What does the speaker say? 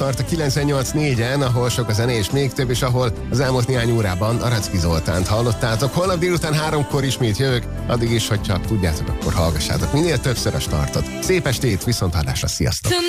Start a 98.4-en, ahol sok a zene és még több, és ahol az elmúlt néhány órában Aracki Zoltánt hallottátok. Holnap délután 3-kor ismét jövök, addig is, hogy csak tudjátok, akkor hallgassátok minél többször a Startot. Szép estét, viszonthallásra, sziasztok!